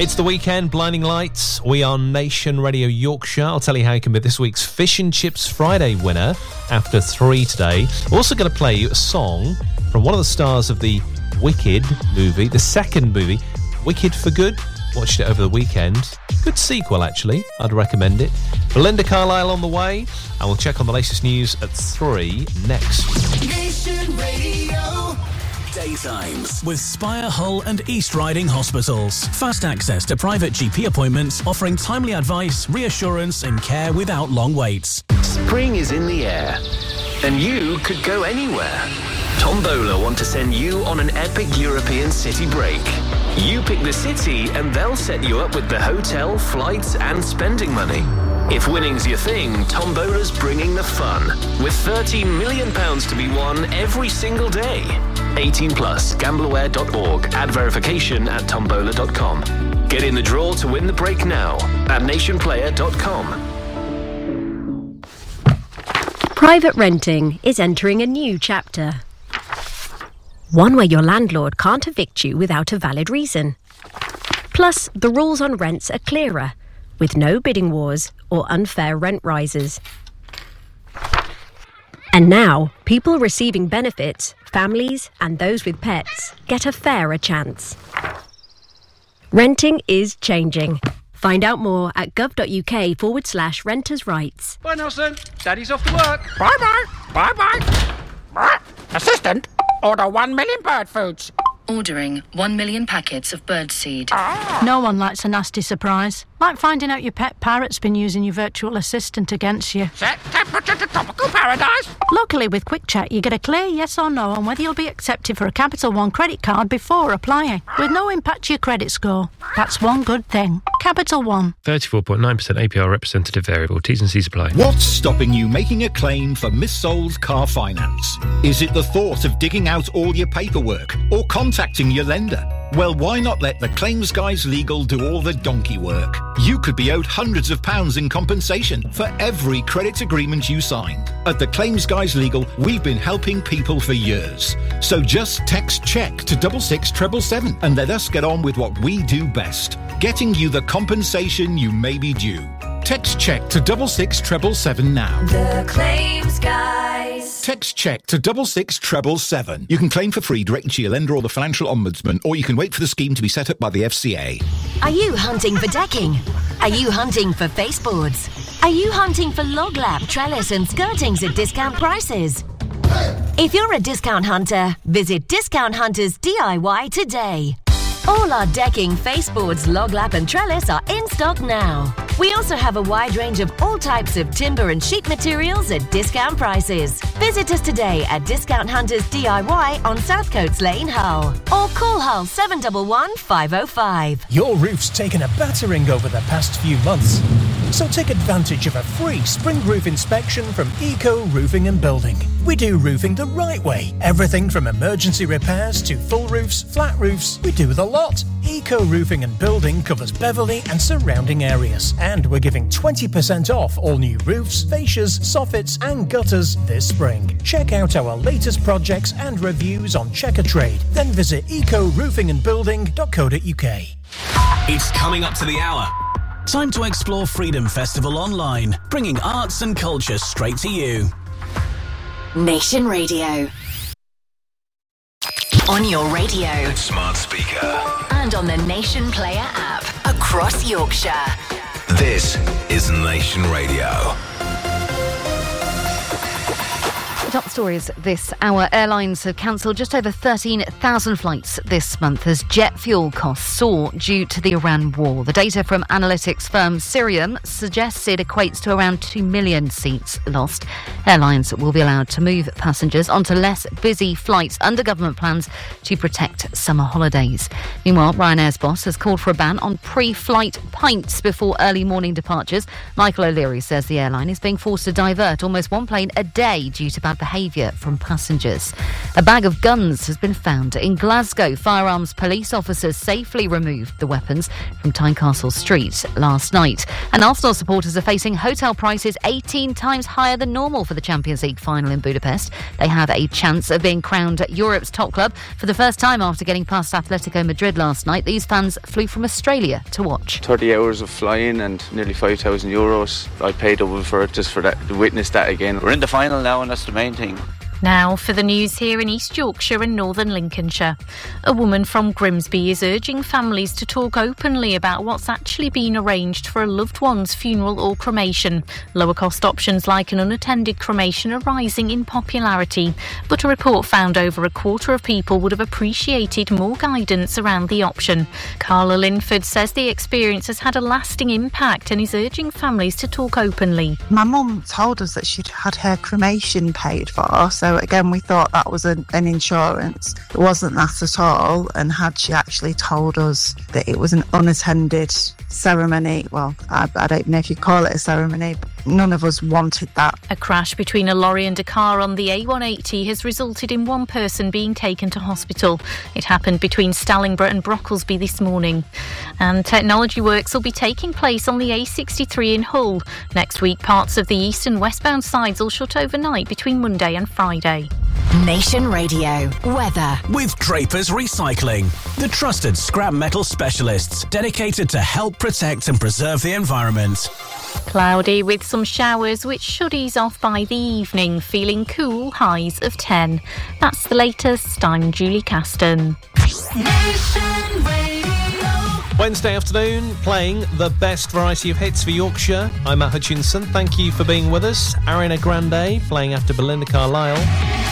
It's the weekend, Blinding Lights. We are Nation Radio Yorkshire. I'll tell you how you can be this week's Fish and Chips Friday winner after 3 today. We're also going to play you a song from one of the stars of the Wicked movie, the second movie, Wicked for Good. Watched it over the weekend. Good sequel, actually. I'd recommend it. Belinda Carlisle on the way, and we'll check on the latest news at 3 next. Nation Radio. Daytimes with Spire, Hull and East Riding Hospitals. Fast access to private GP appointments, offering timely advice, reassurance and care without long waits. Spring is in the air, and you could go anywhere. Tombola want to send you on an epic European city break. You pick the city and they'll set you up with the hotel, flights and spending money. If winning's your thing, Tombola's bringing the fun, with £13 million to be won every single day. 18 plus, gambleaware.org, add verification at tombola.com. Get in the draw to win the break now at nationplayer.com. Private renting is entering a new chapter. One where your landlord can't evict you without a valid reason. Plus, the rules on rents are clearer, with no bidding wars or unfair rent rises. And now, people receiving benefits, families and those with pets, get a fairer chance. Renting is changing. Find out more at gov.uk/renters' rights. Bye, Nelson. Daddy's off to work. Bye-bye. Bye-bye. Assistant, order 1 million bird foods. Ordering 1 million packets of birdseed. No one likes a nasty surprise. Like finding out your pet parrot's been using your virtual assistant against you. Set temperature to tropical paradise. Luckily, with Quick Check, you get a clear yes or no on whether you'll be accepted for a Capital One credit card before applying, with no impact to your credit score. That's one good thing. Capital One. 34.9% APR representative variable. T's and C's apply. What's stopping you making a claim for missold car finance? Is it the thought of digging out all your paperwork or contacting your lender? Well, why not let the Claims Guys Legal do all the donkey work? You could be owed hundreds of pounds in compensation for every credit agreement you signed. At the Claims Guys Legal, we've been helping people for years. So just text CHECK to 66777 and let us get on with what we do best, getting you the compensation you may be due. Text CHECK to 66777 now. The Claims Guys. Text CHECK to 66777. You can claim for free directly to your lender or the Financial Ombudsman, or you can wait for the scheme to be set up by the FCA. Are you hunting for decking? Are you hunting for baseboards? Are you hunting for log lap, trellis and skirtings at discount prices? If you're a discount hunter, visit Discount Hunters DIY today. All our decking, faceboards, log lap and trellis are in stock now. We also have a wide range of all types of timber and sheet materials at discount prices. Visit us today at Discount Hunters DIY on Southcoats Lane, Hull. Or call Hull 711 505. Your roof's taken a battering over the past few months. So take advantage of a free spring roof inspection from Eco Roofing and Building. We do roofing the right way. Everything from emergency repairs to full roofs, flat roofs. We do the lot. Eco Roofing and Building covers Beverley and surrounding areas. And we're giving 20% off all new roofs, fascias, soffits and gutters this spring. Check out our latest projects and reviews on Checker Trade. Then visit ecoroofingendbuilding.co.uk. It's coming up to the hour. Time to explore Freedom Festival online, bringing arts and culture straight to you. Nation Radio. On your radio. Smart speaker. And on the Nation Player app. Across Yorkshire. This is Nation Radio. Top stories this hour. Airlines have cancelled just over 13,000 flights this month as jet fuel costs soar due to the Iran war. The data from analytics firm Cirium suggests it equates to around 2 million seats lost. Airlines will be allowed to move passengers onto less busy flights under government plans to protect summer holidays. Meanwhile, Ryanair's boss has called for a ban on pre-flight pints before early morning departures. Michael O'Leary says the airline is being forced to divert almost one plane a day due to bad behaviour from passengers. A bag of guns has been found in Glasgow. Firearms police officers safely removed the weapons from Tynecastle Street last night. And Arsenal supporters are facing hotel prices 18 times higher than normal for the Champions League final in Budapest. They have a chance of being crowned Europe's top club for the first time after getting past Atletico Madrid last night. These fans flew from Australia to watch. 30 hours of flying and nearly €5,000. I paid double for it just for that, to witness that again. We're in the final now, and that's the main thing. Now for the news here in East Yorkshire and Northern Lincolnshire. A woman from Grimsby is urging families to talk openly about what's actually been arranged for a loved one's funeral or cremation. Lower cost options like an unattended cremation are rising in popularity, but a report found over a quarter of people would have appreciated more guidance around the option. Carla Linford says the experience has had a lasting impact and is urging families to talk openly. My mum told us that she'd had her cremation paid for, so again we thought that was an insurance. It wasn't that at all, and had she actually told us that it was an unattended ceremony, well, I don't even know if you call it a ceremony, but none of us wanted that. A crash between a lorry and a car on the A180 has resulted in one person being taken to hospital. It happened between Stallingborough and Brocklesby this morning. And technology works will be taking place on the A63 in Hull. Next week, parts of the east and westbound sides will shut overnight between Monday and Friday. Nation Radio weather with Drapers Recycling, the trusted scrap metal specialists dedicated to help protect and preserve the environment. Cloudy with some showers which should ease off by the evening, feeling cool, highs of 10. That's the latest. I'm Julie Caston. Wednesday afternoon, playing the best variety of hits for Yorkshire. I'm Matt Hutchinson. Thank you for being with us. Ariana Grande playing after Belinda Carlisle.